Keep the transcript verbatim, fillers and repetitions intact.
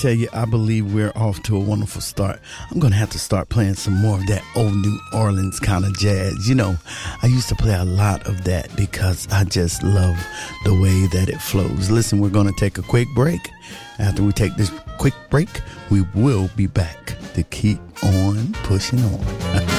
tell you, I believe we're off to a wonderful start. I'm going to have to start playing some more of that old New Orleans kind of jazz. You know, I used to play a lot of that because I just love the way that it flows. Listen, we're going to take a quick break. After we take this quick break, we will be back to keep on pushing on.